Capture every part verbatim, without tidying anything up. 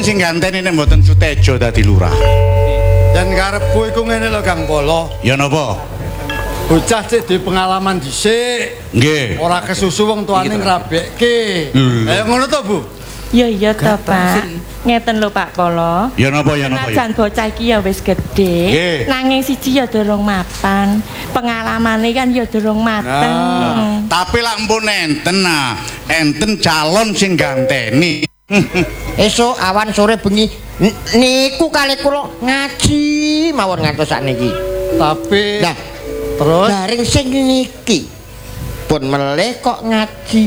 sing ganteni nek mboten Sutejo dadi lurah. Dan karepku iku ngene lho Kang Polo. Ya napa? Bocah cek di pengalaman dhisik. Nggih. Ora kesusu wong tuane ngrabekke. Ayo ngono to, Bu? Ya iya to, Pak. Ngeten lho Pak Polo. Ya napa ya napa ya. Jan bocah iki ya wis gedhe, Nggih. nanging siji ya durung mapan. Pengalamane kan ya durung mateng. Nah, tapi lak mpun enten nah, enten calon sing ganteni. Esuk awan sore bengi n- niku kali kula ngaji mawon ngantos sakniki. Tapi Nah, terus bareng sing niki pun meleh kok ngaji.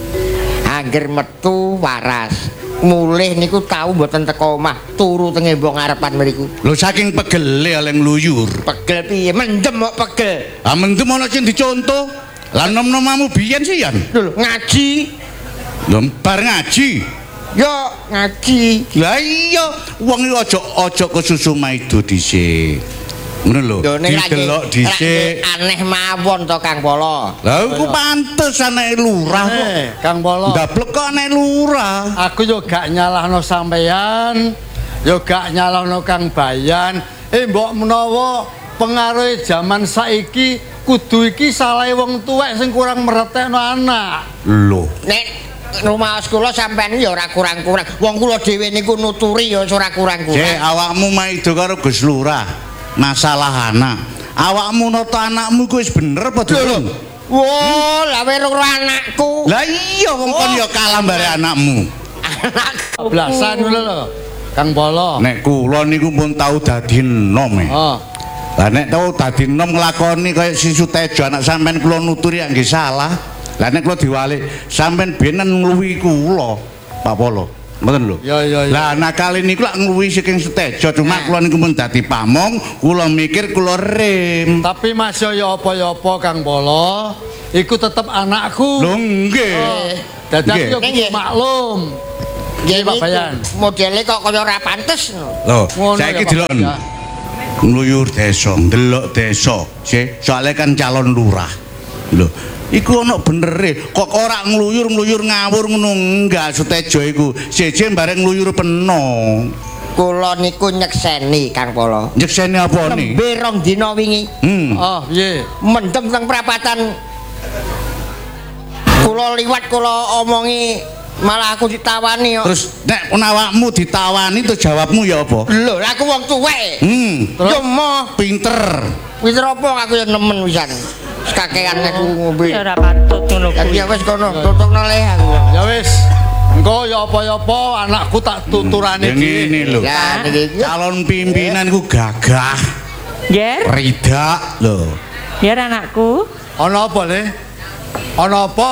Angger metu waras. Mulih niku tau mboten teko omah, turu teng embong ngarepan mriku. Lho saking pegele oleh ngluyur. Pegel piye? Mendem kok pegel. Ah mendem ana sing dicontoh. Lah nom-nomamu biyen sih Yan. Lho, ngaji. Lho bar ngaji. Yo ngaji. Lah iya, wong iki aja aja kesusu maido dhisik. Ngono lho, Lho nek lagi didelok dhisik. aneh mawon to Kang Polo. Lah iku pantes anake lurah kok. eh, Kang Polo. Ndablek kok anake lurah. Aku yo gak nyalahno sampeyan, yo gak nyalahno Kang Bayan. Eh mbok menawa pengaruh zaman saiki kudu iki salahe wong tuwek sing kurang meretekno anak. Lho, Nek rumaos kula sampean ya ora kurang-kurang. Wong kula dhewe niku nuturi ya ora Jek kurang-kurang. awakmu maido karo Gus Lurah. Masalah anak. Awakmu nata anakmu iku wis bener apa durung? Wah, lah weruh anakku. Lah iya wong kon ya kalah bare anakmu. Belasan lho lho. Kang Polo. Nek kula niku pun tau dadi enom. eh. Oh. Lah nek tau dadi enom nglakoni kaya si Sutejo anak sampean kula nuturi nggih salah. Lah nek kula diwalik sampean benen ngluwi kula, Pak Polo. Ngoten lho. Ya ya ya. Lah nakal niku lak ngluwi saking Sutejo cuma kula niku mun dadi pamong, kula mikir kula rem. Tapi Mas yo ya apa-apa Kang Polo, iku tetep anakku. Lho nggih. Dadi aku Nggih. yo kudu maklum. Nggih Pak Bayan. Modele kok kaya ora pantes. Lho, Ngono saiki ya, Pak delok. Bayan. Ngluyur desa, ndelok desa. Sih, soalnya kan calon lurah. Lho, iku ana benere. Kok ora ngluyur-ngluyur ngawur ngono enggak Sutejo iku. Seje bareng ngluyur peno. Kula niku nyekseni Kang Polo. Nyekseni apa nih? Nembe rong dina wingi Hmm. Oh, piye? mendem teng prapatan. Kula liwat kula omongi malah aku ditawani kok. Terus nek awakmu ditawani terus jawabmu ya apa? Lho, lah aku wong tuwek. Hmm, Yo moh, pinter. wis apa aku yo nemen wisan. Kakean aku ngombe. Ya ora patut ngono Dadi kuwi. ya wis kono, tutupno le aku. Ya wis. Engko ya apa-apa anakku tak tuturane Ya ngene lho. Lah niki Calon pimpinan ku gagah, Yer, ridak lho. yer anakku. ana apa le? Ana apa?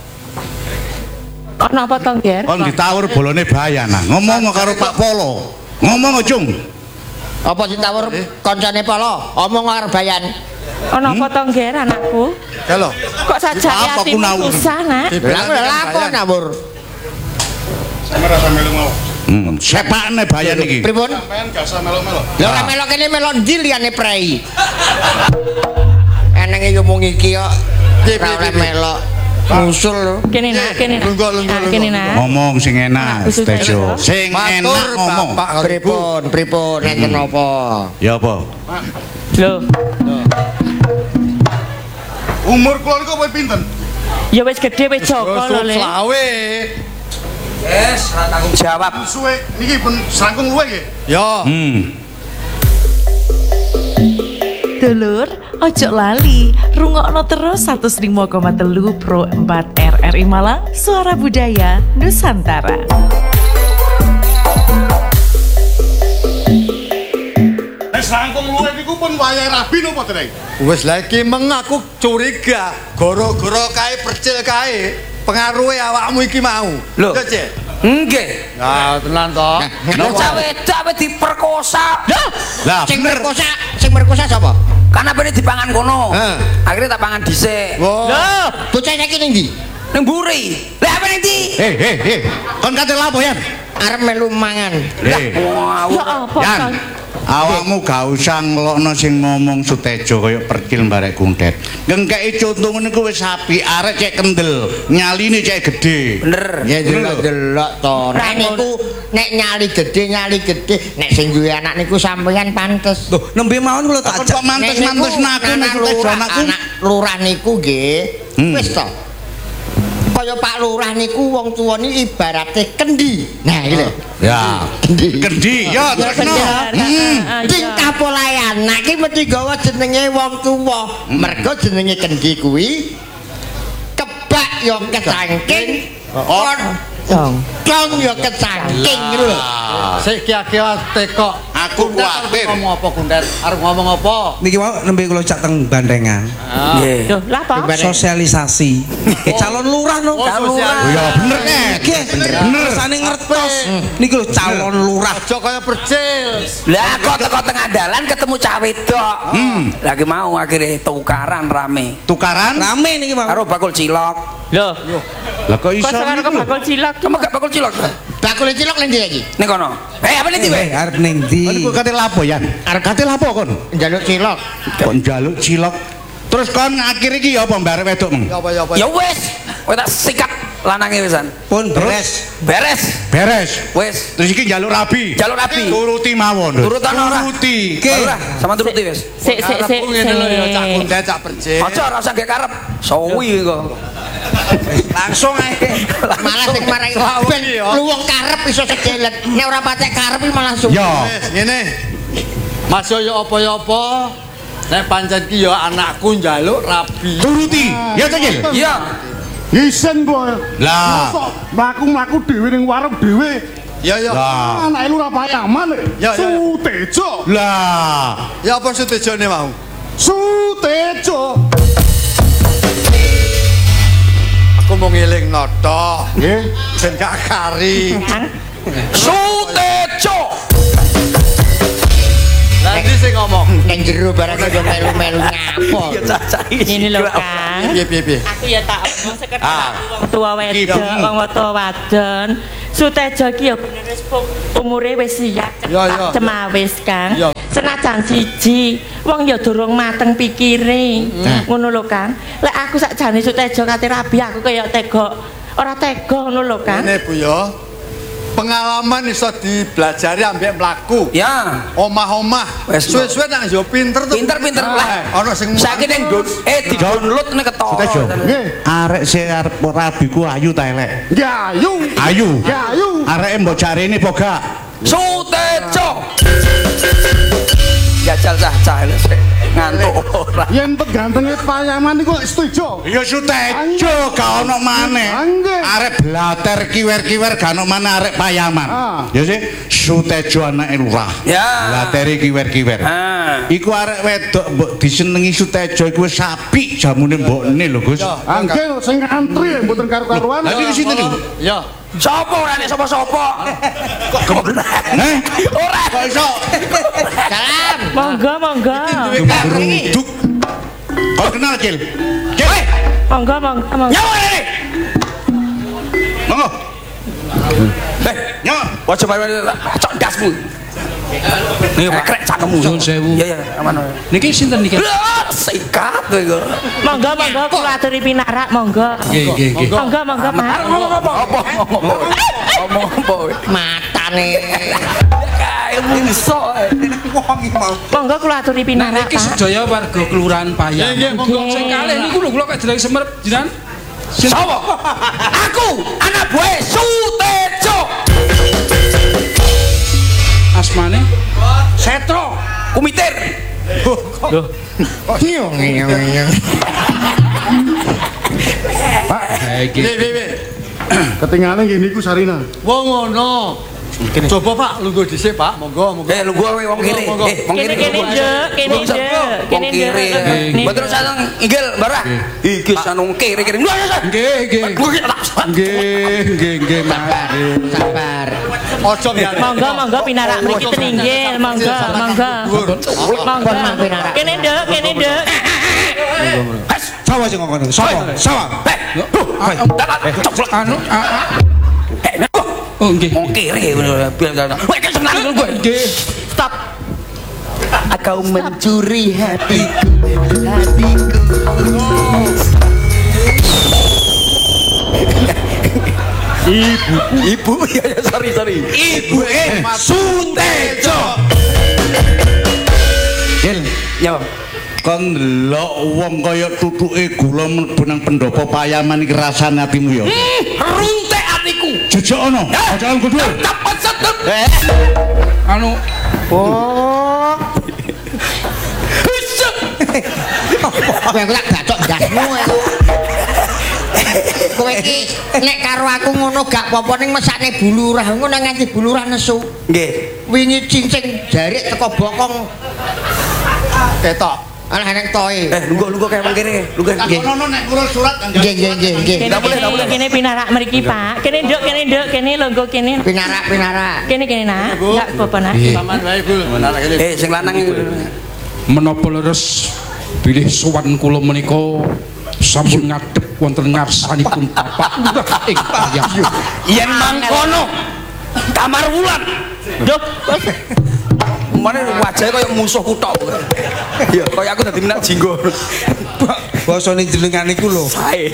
Ana apa to, Yer? Kon ditawur bolone bayanan. Ngomong karo Pak Polo. Ngomong Cung. apa ditawur kancane Polo? Omong karo Bayan. Ana apa to, Yer anakku? Ya lho. Kok sajake Apa atimu kunawur? susah, Nak? Lah aku lha apa ngawur? Hmm, sepakne bayan iki. Pripun? Sampeyan gak usah melok-melok. Lah ora melok kene melok ndi liyane prei. Enenge yo mung iki kok. Ora oleh melok. Musul lho. Kene nak, kene nak. Lungguh, lungguh, Ah, kene nak. Ngomong sing enak, Khusus Sutejo. aja. Sing enak Matur ngomong. Bapak karo Ibu. Pripun? Pripun enten apa? Ya apa? Lho, Umur kula niku kowe pinten? ya wis gedhe wis Joko lho, Le. Selawe. Yes, ora tanggung jawab. Suwe niki pun selangkung luwe nggih. Ya. Hmm. Dulur, ojo lali, rungokno terus seratus lima koma tiga Pro empat R R I Malang, Suara Budaya Nusantara. Nek selangkung luwe niku pun wayahe rabi napa dereng? Wis lagi mengaku curiga, gara-gara kae percil kae pengaruhe awakmu iki mau. Lho. Ya, Cek? Nggih. Nah, tenan to. Bocah wedok apa diperkosa. Lah Sing bener. perkosa, sing perkosa sapa? Karena apa ini dipangan kono, Heh. akhirnya tak pangan dhisik. Oh. Lho, Bocah saiki ning ndi? Nang mburi. Lah apa ning ndi? Hei, hei, hei. Kon kate lapo, Yan? Arep melu mangan. Hei. Wow. ya apa Yan. to? Awakmu gak usah ngelokno sing ngomong Sutejo kaya percil mbarek kuntet. Ngengkeki conto ngene ku wis apik, arek cek kendel, nyaline cek gede. Bener. Ya delok-delok to. Nek niku nek nyali gede nyali gede, nek sing duwe anak niku sampeyan pantes. Loh, nembe mawon kula tak Kok mantes-mantes naku nek Sutejo anakku. Anak lurah niku nggih. Wis to. Kaya Pak Lurah niku wong tuwa niki ibarate kendi. Nah, iki lho. Ya, kendi. Kendi, ya tresno. Tingkah polahe anak iki mesti gawa jenenge wong tuwa. Mergo jenenge kendi kuwi kebak ya kecangking. On Kong ya kecangking lho. Sik ki-ki teko. Aku kuwatir. Ngomong apa Kundet? Arep ngomong apa? niki mau nembe kula cak teng Bandengan. Nggih. Loh, lah apa? Sosialisasi. Calon lurah no. Calon lurah. Oh ya bener nek. Bener. Sane ngertos. Niki lho calon lurah. Aja kaya percil. Lah kok teko tengah dalan ketemu cah wedok. Lagi mau akhirnya tukaran rame. Tukaran? Rame niki mau. Karo bakul cilok. Loh, Lah kok iso kok sekarang niku? bakal cilok. Kamu gak bakul cilok? Bakul cilok nang ndi iki? Ning kono. Eh apa nih tiba? Eh, arep ning ndi? Niku kate lapo yan? Arep kate lapo kon? Njaluk cilok. Kok njaluk cilok. Terus kon akhir iki ya apa mbarek wedok meng? Ya apa ya apa. Ya wis, kowe tak sikat lanange wisan. Pun beres. Beres. Beres. Wis. Terus iki njaluk rabi. Jalur rapi. Turuti mawon. Turutan ora? Turuti. Oke. Sama turuti wis. Sik sik sik. ngene lho ya cak Kundet cak percil. Aja ora usah gek karep. Sawi kok. Langsung ae. Malah sing marai ben luwung karep iso sejelet. Nek ora patek karep iki malah suwi. Ya. Wis ngene. Mas yo apa ya apa? Nek pancen ki ya anakku njaluk rabi. Turuti. Ya Cekil. Iya. Isen kok. Lah. Mlaku-mlaku dhewe ning warung dhewe. Ya ya. Lah. Anake lurah Payaman. Ya, ya, ya. Sutejo. Lah. Ya apa Sutejone mau? Sutejo. Aku mau ngiling notok. Nggih. Ben gak kari. Sutejo. Nanti sing ngomong. Nang jero barang yo melu-melu ngapo. Ini lho Kang. Piye piye piye. Aku ya tak omong sekedar Ah. wong tua wedok, wong tua wadon. Sutejo ki ya bener wis umure wis siap Ya, ya. cemawis Kang. Ya. Senajan siji, wong ya durung mateng pikire. Ngono lho Kang. Lek aku sakjane Sutejo kate rabi aku kaya tega. Ora tega ngono lho Kang. Ini Bu ya. Pengalaman iso dipelajari ambek mlaku. Ya. Omah-omah. Wes, Suwe-suwe nang yo pinter tuh. Pinter-pinter lah. Ono sing Saiki ning down eh di download nek ketara. Sutejo. Nggih. Arek sing arep rabi ku ayu ta elek? Ya ayu. Ayu. Ya ayu. Areke mbok jarene apa gak? Sutejo. Jajal cah-cah ngantuk ora. Yen pegantenge Payaman niku setuju. Ya Sutejo gak ono maneh. Nggih. Arek blater kiwer-kiwer gak ono maneh arek Payaman. Ah. Ya sih Sutejo anake lurah. Ya. Blateri kiwer-kiwer. Ah. Iku arek wedok mbok disenengi Sutejo iku wis apik jamune mbokne lho Gus. Angge sing antri mboten karo-karuan. Lah iki sinten niku? Ya. Sopo ora nek sapa-sapa? Heh? Ora. Kok iso? Salam. Monggo, monggo. Geruduk. Kau kenal Cil? Cil. Monggo, monggo, monggo. Nyawa ini. Monggo. Eh, Nyawa. wae coba cok dasmu. Nih krek cakemmu. Nyuwun sewu. Iya ya, aman. Niki sinten niki? Lah, sikat kowe kok. Monggo, monggo kula aturi pinarak, monggo. Nggih, nggih, nggih. Monggo, monggo, Pak. Ngomong apa? Apa? Ngomong apa? Matane. Kae iso. Monggo kula aturi Nah, pinarak, niki Pak. sedaya warga kelurahan Payam. Nggih, monggo. Sing kalih niku lho kula kok dereng semerep jenengan. Sapa? Aku, anak buah Sutejo. Asmane Setro, Kumitir. Loh, Nyong nyong nyong. Pak, ha iki. Piye piye piye. Ketinggalan nggih niku Sarina. Wong ngono. Coba Pak, lungguh dhisik Pak. Monggo, monggo. Eh, lu gua wong kiri. Monggo, Eh, wong Kene kiri. kene nduk, kene nduk, Wong kene kiri. nduk. Betul sanang inggil barah. Iki sanung kiri kiri. Nggih, nggih. Nggih, nggih, nggih, Mas. Sabar. Ojo ya. Monggo, monggo pinarak mriki teninggil, monggo, monggo. Monggo. Kene nduk, kene nduk. Sapa sing ngomong ngono? Sapa? Sapa? Anu, Eh, oh nggih. wong kiri. Biar Wek senang gue. Nggih. Stop. Kau mencuri hatiku, hatiku. Ibu, ibu ya, ya sorry sorry. Ibu eh Sutejo. Gil, ya. Kon ndelok wong kaya tutuke gula mlebu nang pendopo payaman iki rasane atimu ya. Hmm, runtek atiku. Jejak ono. Ajaran kudu. Dapat sedep. Eh. Anu Oh. Kowe tak gacok gasmu aku. Kowe iki nek karo aku ngono gak apa-apa ning mesakne bulurah ngono nganti bulurah nesu. Nggih. Wingi cincing jarik teko bokong ketok. Alah nek toe. Eh, lungguh-lungguh kayak mengkene. Lungguh nggih. Ono nek ngurus surat kan. Nggih nggih nggih nggih. Kene kene kene pinarak mriki Pak. Kene nduk kene nduk kene longgo kene. Pinarak pinarak. Kene kene nak. Enggak apa-apa nak. Saman wae Bu. Menarak kene. Eh, sing lanang menapa leres bilih sowan kula menika sampun ngadhep wonten ngarsanipun Bapak Lurah ing Payah. yen mangkono Kamar Wulan. Duh. Mane wajahe kaya musuh kuthok. Ya, kaya aku dadi minak jinggo. Basane jenengan niku lho. Sae.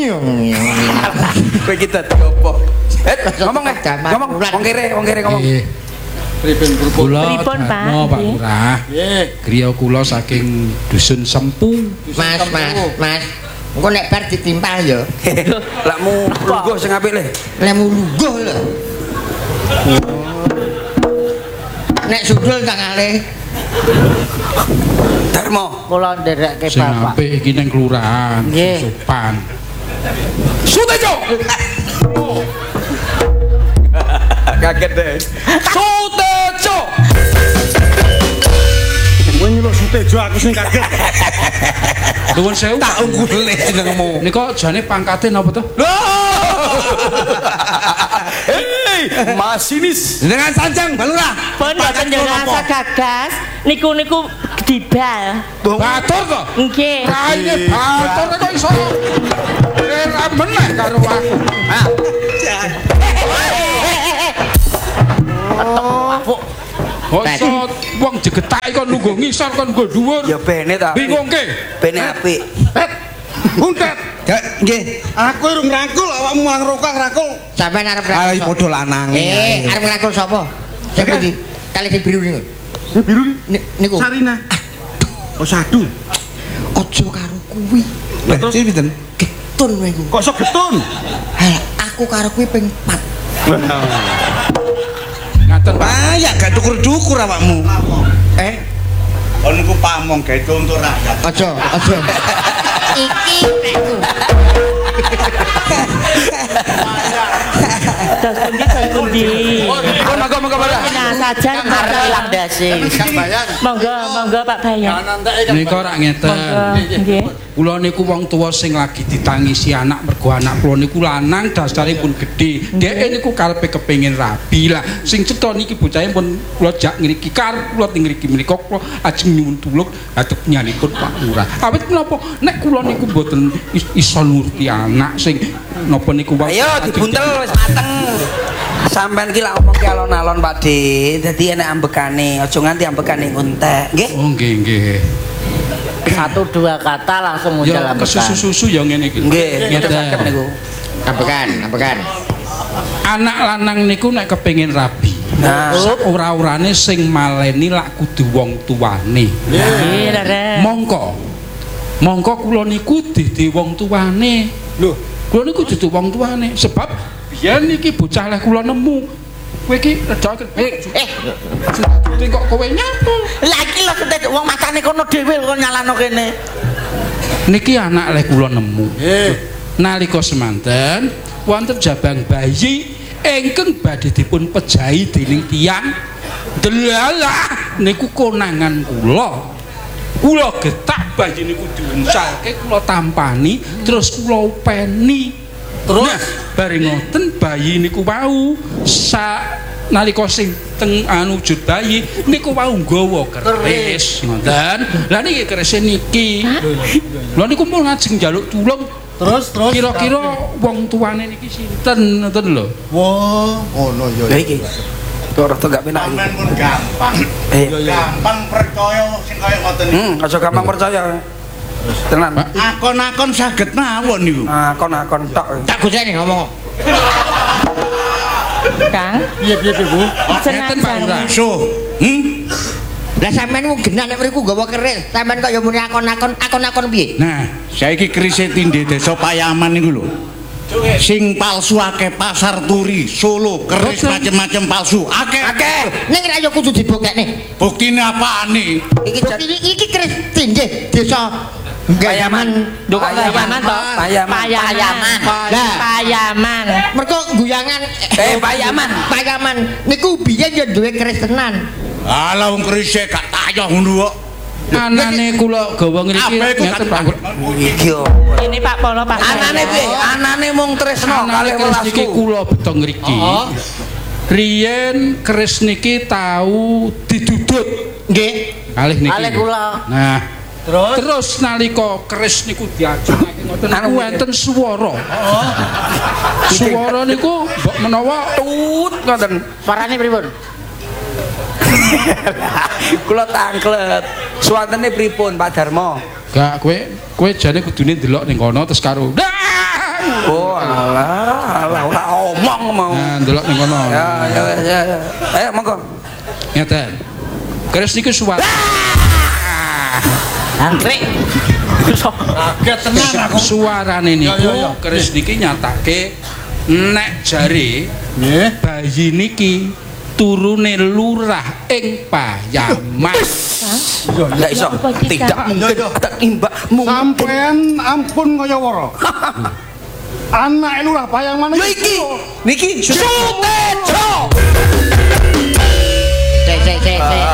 Kowe iki dadi opo? Eh, ngomong eh. Ngomong wong kere, wong kere ngomong. Pripun Kula Pripun, Pak? Pak Pak Lurah. Nggih. Griya kula saking dusun Sempu. Mas mas mas. Engko nek bar ditimpal ya. Lakmu lungguh sing apik le. Lemu lungguh lho. Nek sundul tak ngalih. Darmo. Kula nderekke Sing bapak. apik iki ning kelurahan Nggih. sopan. Sutejo. Kaget deh. Sutejo. Kowe nyeluk Sutejo aku sing kaget. Nuwun sewu. Tak unggule jenengmu. Nika jane pangkate napa to? Hei, masinis. Dengan sanjang Balurah. Pun mboten jenengan gagas. Niku niku dibal. Batur to? Nggih. Kaine batur kok iso ora meneh karo aku. Oh, iso wong jegetake kon lungguh ngisor kon nggo dhuwur. Ya bene ta. Bingungke. Bene apik. Buntet. Nggih. Aku urung rangkul awakmu malah ngrokok rangkul. Sampeyan arep Ayo rangkul. padha lanange. Eh, arep rangkul sapa? Sing ndi? Kali sing biru niku. Biru Niku. Sarina. Oh sadu. Aja karo kuwi. Lah terus pinten? Getun kowe iku. Kok sok getun? Heh, aku karo kuwi ping empat. Ngaten Pak. Ah, ya gak dukur-dukur awakmu. Eh, Oh niku pamong gawe contoh rakyat. aja, aja. Iki nekku. Dos pundi dos pundi. Monggo monggo Pak. Nah saja Arep ilang dasi. Monggo monggo Pak Bayan. Nika rak ngeten. Monggo nggih. Kula niku wong tuwa sing lagi ditangisi anak mergo anak kula niku lanang dasaripun gedhe. Dheke niku karepe kepengin rabi lah. Sing cetha niki bocahe pun kula jak ngriki karep kula teng ngriki menika kula ajeng nyuwun tulung hadep nyanipun Pak Lurah. Awit menapa nek kula niku mboten is- iso nuruti anak sing napa niku wae. Ayo dibuntel wis mateng. Sampeyan ki lak omong ki alon-alon Pak De. Dadi enek ambekane, aja nganti ambekane nguntek, nggih. Oh nggih nggih. Satu dua kata langsung muncul Ya kesusu-susu ya ngene iki. Nggih, ngeten Ngeten. niku. Ambekan, ambekan. Anak lanang niku nek kepengin rabi. Nah, Ora-orane sing maleni lak kudu wong tuane. Nggih, Rere. Mongko. Mongko kula niku dadi wong tuane. Lho, kula niku dudu wong tuane sebab biyen iki bocah leh kula nemu. Kowe iki rada eh Eh, kok kowe nyapa? lah iki lho ketek wong macane kono dhewe kok nyalano kene. Niki anak leh kula nemu. Nalika semanten wonten jabang bayi ingkang badhe dipun pejahi dening tiyang delalah niku konangan kula. Kula getak bayi niku diunsalke kula tampani terus kula upeni. Terus nah, bareng ngoten bayi niku wau sa nalika sing teng anu wujud bayi niku wau nggawa keris ngoten. Lah niki kerise niki. Lha niku pun ngajeng njaluk tulung. Terus terus Kira-kira wong tuane niki sinten ngoten lho. Wah, ngono ya. lha iki. Kok rada gak penak iki. Sampeyan pun gampang. Eh, Gampang percaya sing kaya ngoten niku. hmm, aja gampang percaya. Tenan. Akon-akon saged mawon niku. Akon-akon tok. Tak goceni ngomong. Kang, Piye piye piye, Bu? Ngeten Pak Lurah. So, hmm? Lah sampean ku genah nek mriku nggawa keris. Sampean kok ya muni akon-akon akon-akon piye? Nah, saiki krise tindhe desa Payaman niku lho. Sing palsu akeh pasar turi, Solo, keris macem-macem palsu. Akeh. Akeh. Ning ra yo kudu dibuktekne. Buktine apane? Iki iki, iki keris tindhe desa Payaman. Lho kok Payaman to? Payaman. Payaman. Lah. Payaman. Mergo guyangan Eh, Payaman. Payaman niku biyen yo duwe keris tenan. Alah wong kerise gak tayoh ngono kok. Anane kula gawa ngriki Apa iku ngeten Pak. Iki yo. Ini Pak Polo Pak. Anane piye? Anane mung tresno Anane kalih keris niki welasku. kula beto ngriki. Riyen keris niki tau didudut Nggih. kalih niki. Kalih kula. Nah, Terus terus nalika keris niku diajengake ngoten niku wonten swara. Swara niku mbok menawa Tut ngoten. Suarane pripun? Kula tangklet. Suwantene pripun Pak Darmo? gak kowe kowe jane kudune ndelok ning kono terus karo. Oh alah, alah ora omong mau. Nah, ndelok ning kono. Ya ya ya. Ayo monggo. Ngeten. Keris niku swara. Angkrik. kaget tenan aku. Suarane niku Ya, ya, ya. keris niki nyatake nek jare Nggih. bayi niki turune lurah ing Payaman. Enggak iso. Tidak mungkin tak imbak mungkin. Sampean ampun kaya wara. Anak lurah Payaman Yo iki. Niki Sutejo. Sik sik sik sik.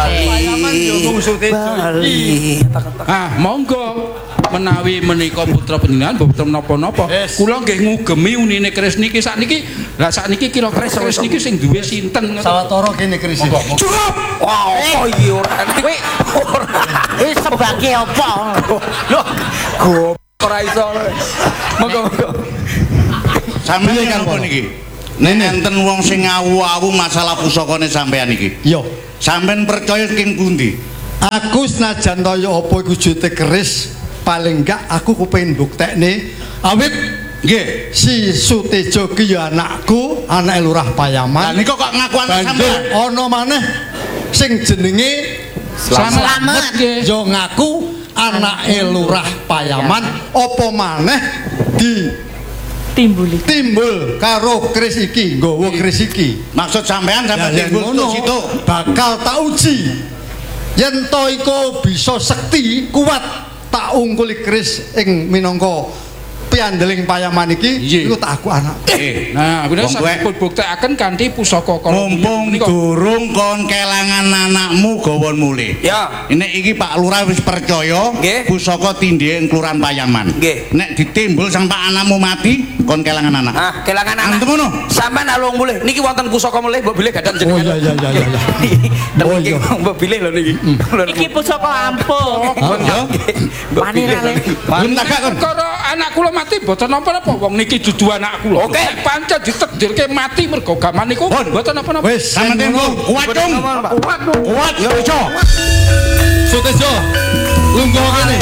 Bali. Ah, monggo menawi menika putra panjenengan boten napa-napa. Yes. Kula nggih ngugemi unine keris niki sakniki. Lah sakniki kira-kira keris niki sing duwe sinten ngoten. Sawetara kene keris. Cukup. Wah, oh iya ora. Kowe ora. Wis sebage apa? Loh, go ora iso. Monggo monggo. Sampeyan napa niki? Nek enten wong sing awu-awu masalah pusakane sampeyan iki. Yo. Sampeyan percaya king pundi? Aku senajan kaya apa iku jute keris, paling enggak aku kepengin buktekne awit Nggih. si Sutejo ki ya anakku, anake Lurah Lah Payaman. niku kok ngaku anak Banjur sampeyan? ana maneh sing jenenge Slamet nggih. yo ngaku anake Lurah Payaman, apa maneh di Timbuli. timbul karo keris iki, nggawa keris iki. Maksud sampeyan sampeyan Ya, yen timbul ngono, situ. bakal tak uji yen to iku bisa sekti kuat tak ungkuli keris ing minangka piandeling Payaman iki Iya. iku tak aku anak. Eh, Nah, kuwi Wong tuwek. saged buktekaken kanthi pusaka kala mumpung durung kon kelangan anakmu gawon mulih. Ya. Nek iki Pak Lurah wis percaya Nggih. pusaka tindhe ing Kelurahan Payaman. Nggih. Nek ditimbul sampe anakmu mati kon kelangan anak. Ah, kelangan anak. Antum ngono? Sampean alung mulih. Niki wonten pusaka mulih mbok bilih gadan Oh jenengan. iya iya iya iya. Oh Oh, iya. mbok bilih lho niki. Lho Iki pusaka ampuh. Yo. mbok Wani bilih. rale. Pun tak kon. Perkara anak kula mati boten napa-napa wong niki dudu anak kula. Oke. Nek pancen ditakdirke mati mergo gaman niku boten napa-napa. Wis Sampe timbul kuat dong. Kuat dong. Kuat yo iso. Sutejo lungguh kene.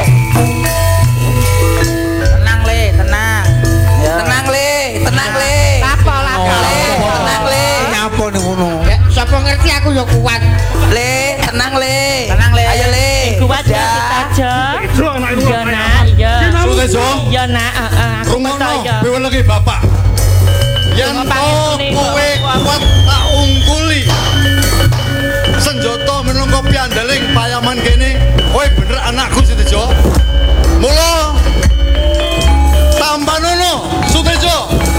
Tenang le, tenang. Tenang le, tenang le. Apa lapo? Le, tenang le. Nyapa ning ngono? Sapa ngerti aku ya kuat. Le, tenang le. Tenang, Le. Ayo le. Kuat ya Sutejo. Iya nak, iya. Sutejo Iya nak, heeh. Aku rungono percaya. piweleke bapak. Yen Bapak to ngene, kowe Bapak. kuat tak ungkuli senjata minangka piandeling Payaman kene, kowe bener anakku Sutejo. Mula tampanono Sutejo.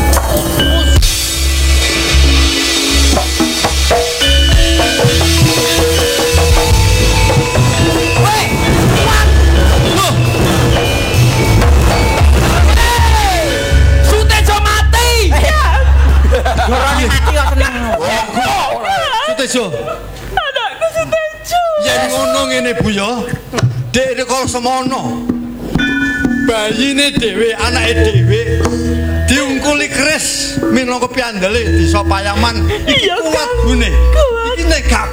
Sutejo mati. Orang mati kok seneng. Sutejo. Anakku Sutejo. Yen ngono ngene Bu ya. Dek kok semono. Bayine dhewe, anake dhewe diungkuli keris minangka piandele desa Payaman. Iki kuat bune. Iki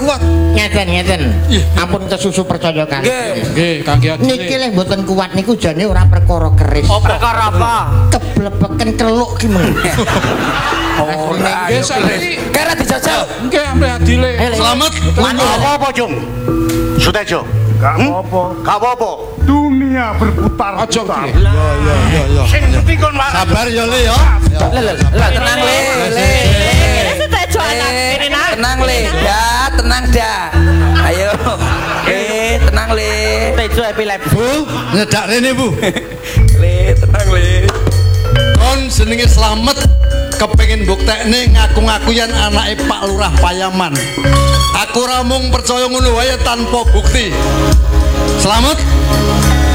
kuat. Ngeten ngeten. Ampun kesusu percaya kan. Nggih. Nggih, Kangge Adile. Niki lek mboten kuat niku jane ora perkara keris. Perkara apa? Keblebeken keluk ki men. Oh, Nggih, saiki kira dijajal. nggih Amre Adile. Selamat. Apa-apa, Jung? Sutejo. Gak apa-apa. Gak apa-apa. Dunia berputar. Aja putar. Ki. Sing ngerti kon Pak. Sabar ya Le ya. Lah lah, lah tenang le. Le. Sutejo anak ini nak. Tenang le, dah, tenang dah. Ayo. Eh, tenang le. Sutejo epilepsi. Bu, nyedak rene, Bu. Le, tenang le. Kon jenenge Slamet kepengin mbuktekne ngaku-ngaku yen anake Pak Lurah Payaman. Aku ora mung percaya ngono wae tanpa bukti. Slamet,